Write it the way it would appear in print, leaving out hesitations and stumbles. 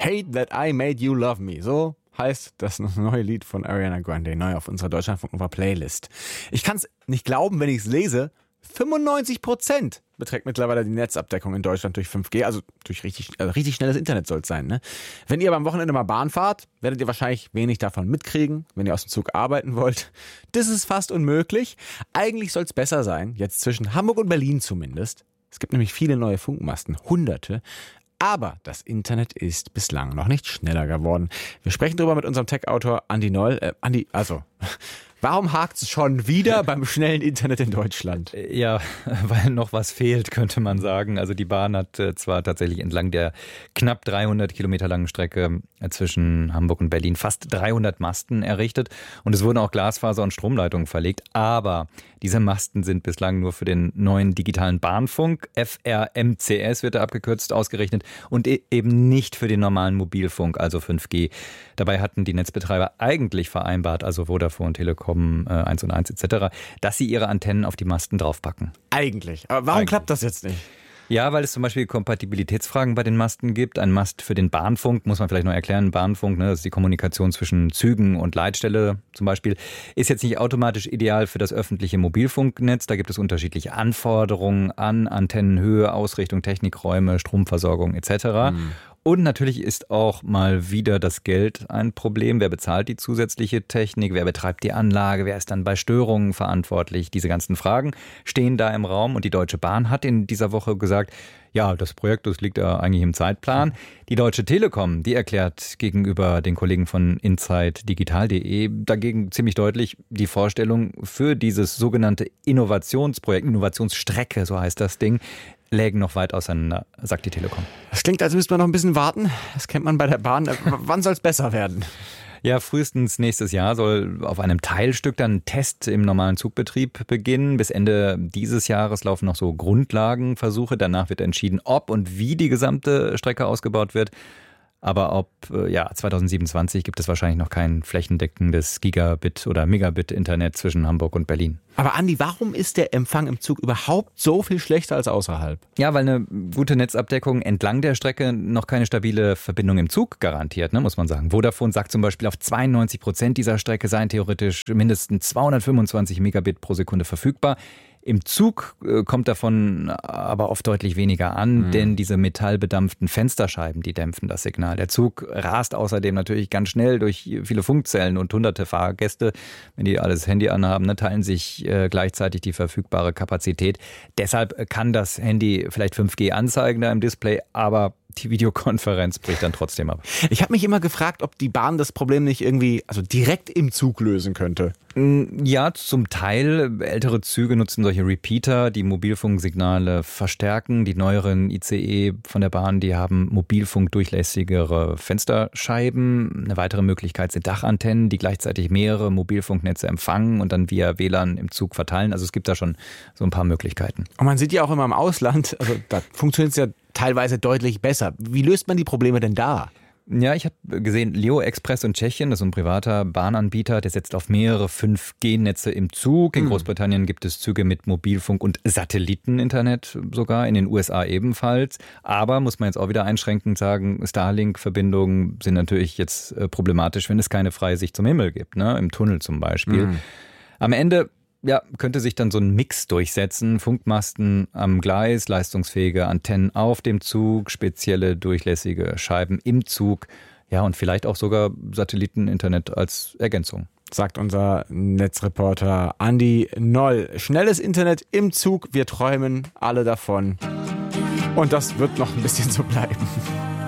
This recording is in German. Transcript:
Hate That I Made You Love Me. So heißt das neue Lied von Ariana Grande, neu auf unserer Deutschlandfunk Nova Playlist. Ich kann es nicht glauben, wenn ich es lese. 95% beträgt mittlerweile die Netzabdeckung in Deutschland durch 5G, also durch richtig schnelles Internet soll es sein. Ne? Wenn ihr aber am Wochenende mal Bahn fahrt, werdet ihr wahrscheinlich wenig davon mitkriegen, wenn ihr aus dem Zug arbeiten wollt. Das ist fast unmöglich. Eigentlich soll es besser sein, jetzt zwischen Hamburg und Berlin zumindest. Es gibt nämlich viele neue Funkmasten, Hunderte. Aber das Internet ist bislang noch nicht schneller geworden. Wir sprechen darüber mit unserem Tech-Autor Andi Noll. Warum hakt es schon wieder beim schnellen Internet in Deutschland? Ja, weil noch was fehlt, könnte man sagen. Also die Bahn hat zwar tatsächlich entlang der knapp 300 Kilometer langen Strecke zwischen Hamburg und Berlin fast 300 Masten errichtet und es wurden auch Glasfaser und Stromleitungen verlegt. Aber diese Masten sind bislang nur für den neuen digitalen Bahnfunk, FRMCS wird er abgekürzt, ausgerechnet und eben nicht für den normalen Mobilfunk, also 5G. Dabei hatten die Netzbetreiber eigentlich vereinbart, also Vodafone, Telekom, 1&1 etc., dass sie ihre Antennen auf die Masten draufpacken. Eigentlich. Aber warum klappt das jetzt nicht? Ja, weil es zum Beispiel Kompatibilitätsfragen bei den Masten gibt. Ein Mast für den Bahnfunk, muss man vielleicht noch erklären, Bahnfunk, das ist die Kommunikation zwischen Zügen und Leitstelle zum Beispiel, ist jetzt nicht automatisch ideal für das öffentliche Mobilfunknetz. Da gibt es unterschiedliche Anforderungen an Antennenhöhe, Ausrichtung, Technikräume, Stromversorgung etc. Und natürlich ist auch mal wieder das Geld ein Problem. Wer bezahlt die zusätzliche Technik? Wer betreibt die Anlage? Wer ist dann bei Störungen verantwortlich? Diese ganzen Fragen stehen da im Raum. Und die Deutsche Bahn hat in dieser Woche gesagt, ja, das Projekt, das liegt ja eigentlich im Zeitplan. Die Deutsche Telekom, die erklärt gegenüber den Kollegen von insidedigital.de dagegen ziemlich deutlich, die Vorstellung für dieses sogenannte Innovationsprojekt, Innovationsstrecke, so heißt das Ding, lägen noch weit auseinander, sagt die Telekom. Das klingt, als müsste man noch ein bisschen warten. Das kennt man bei der Bahn. Wann soll es besser werden? Ja, frühestens nächstes Jahr soll auf einem Teilstück dann ein Test im normalen Zugbetrieb beginnen. Bis Ende dieses Jahres laufen noch so Grundlagenversuche. Danach wird entschieden, ob und wie die gesamte Strecke ausgebaut wird. Aber 2027 gibt es wahrscheinlich noch kein flächendeckendes Gigabit- oder Megabit-Internet zwischen Hamburg und Berlin. Aber Andi, warum ist der Empfang im Zug überhaupt so viel schlechter als außerhalb? Ja, weil eine gute Netzabdeckung entlang der Strecke noch keine stabile Verbindung im Zug garantiert, muss man sagen. Vodafone sagt zum Beispiel, auf 92% dieser Strecke seien theoretisch mindestens 225 Megabit pro Sekunde verfügbar. Im Zug kommt davon aber oft deutlich weniger an, denn diese metallbedampften Fensterscheiben, die dämpfen das Signal. Der Zug rast außerdem natürlich ganz schnell durch viele Funkzellen und hunderte Fahrgäste, wenn die alles Handy anhaben, teilen sich gleichzeitig die verfügbare Kapazität. Deshalb kann das Handy vielleicht 5G anzeigen da im Display, aber die Videokonferenz bricht dann trotzdem ab. Ich habe mich immer gefragt, ob die Bahn das Problem nicht irgendwie direkt im Zug lösen könnte. Ja, zum Teil. Ältere Züge nutzen solche Repeater, die Mobilfunksignale verstärken. Die neueren ICE von der Bahn, die haben mobilfunkdurchlässigere Fensterscheiben. Eine weitere Möglichkeit sind Dachantennen, die gleichzeitig mehrere Mobilfunknetze empfangen und dann via WLAN im Zug verteilen. Also es gibt da schon so ein paar Möglichkeiten. Und man sieht ja auch immer im Ausland, da funktioniert es ja teilweise deutlich besser. Wie löst man die Probleme denn da? Ja, ich habe gesehen, Leo Express in Tschechien, das ist ein privater Bahnanbieter, der setzt auf mehrere 5G-Netze im Zug. In Großbritannien gibt es Züge mit Mobilfunk und Satelliteninternet sogar, in den USA ebenfalls. Aber, muss man jetzt auch wieder einschränkend sagen, Starlink-Verbindungen sind natürlich jetzt problematisch, wenn es keine freie Sicht zum Himmel gibt, im Tunnel zum Beispiel. Am Ende könnte sich dann so ein Mix durchsetzen. Funkmasten am Gleis, leistungsfähige Antennen auf dem Zug, spezielle durchlässige Scheiben im Zug. Ja, und vielleicht auch sogar Satelliteninternet als Ergänzung. Sagt unser Netzreporter Andi Noll. Schnelles Internet im Zug, wir träumen alle davon. Und das wird noch ein bisschen so bleiben.